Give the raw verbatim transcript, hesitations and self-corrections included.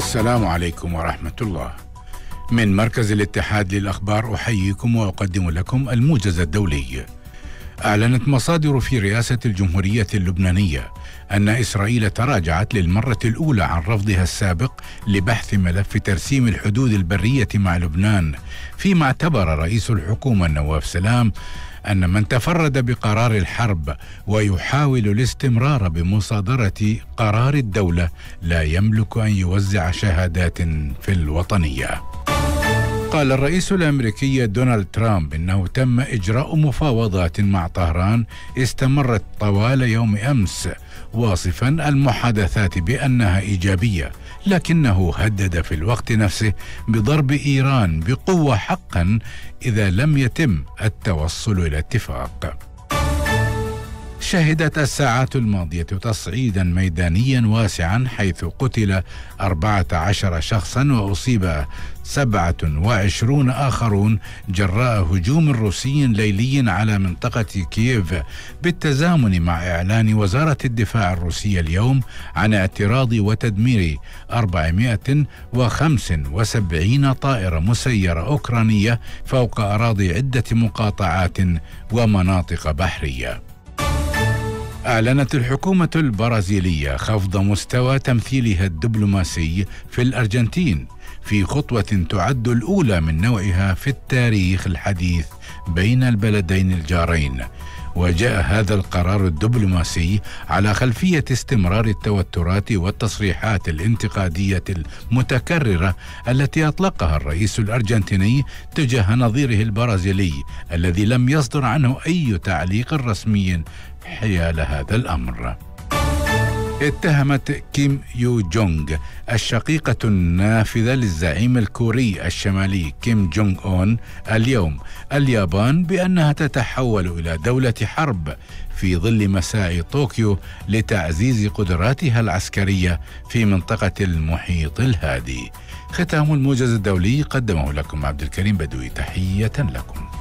السلام عليكم ورحمة الله. من مركز الاتحاد للأخبار أحييكم وأقدم لكم الموجز الدولي. أعلنت مصادر في رئاسة الجمهورية اللبنانية أن إسرائيل تراجعت للمرة الأولى عن رفضها السابق لبحث ملف ترسيم الحدود البرية مع لبنان، فيما اعتبر رئيس الحكومة نواف سلام أن من تفرد بقرار الحرب ويحاول الاستمرار بمصادرة قرار الدولة لا يملك أن يوزع شهادات في الوطنية. قال الرئيس الأمريكي دونالد ترامب إنه تم إجراء مفاوضات مع طهران استمرت طوال يوم أمس، واصفا المحادثات بأنها إيجابية، لكنه هدد في الوقت نفسه بضرب إيران بقوة حقا إذا لم يتم التوصل إلى اتفاق. شهدت الساعات الماضية تصعيدا ميدانيا واسعا حيث قتل أربعة عشر شخصا وأصيب سبعة وعشرون آخرون جراء هجوم روسي ليلي على منطقة كييف، بالتزامن مع إعلان وزارة الدفاع الروسية اليوم عن اعتراض وتدمير أربعمائة وخمسة وسبعين طائرة مسيرة أوكرانية فوق أراضي عدة مقاطعات ومناطق بحرية. أعلنت الحكومة البرازيلية خفض مستوى تمثيلها الدبلوماسي في الأرجنتين في خطوة تعد الأولى من نوعها في التاريخ الحديث بين البلدين الجارين، وجاء هذا القرار الدبلوماسي على خلفية استمرار التوترات والتصريحات الانتقادية المتكررة التي أطلقها الرئيس الأرجنتيني تجاه نظيره البرازيلي الذي لم يصدر عنه أي تعليق رسمي حيال هذا الأمر. اتهمت كيم يو جونغ الشقيقة النافذة للزعيم الكوري الشمالي كيم جونغ أون اليوم اليابان بأنها تتحول إلى دولة حرب في ظل مساعي طوكيو لتعزيز قدراتها العسكرية في منطقة المحيط الهادي. ختام الموجز الدولي قدمه لكم عبد الكريم بدوي، تحية لكم.